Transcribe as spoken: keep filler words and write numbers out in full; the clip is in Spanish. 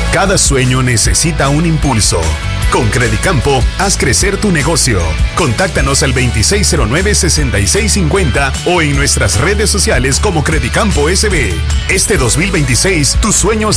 Cada sueño necesita un impulso. Con Credicampo, haz crecer tu negocio. Contáctanos al veintiséis cero nueve, sesenta y seis cincuenta o en nuestras redes sociales como Credicampo S B. Este dos mil veintiséis, tus sueños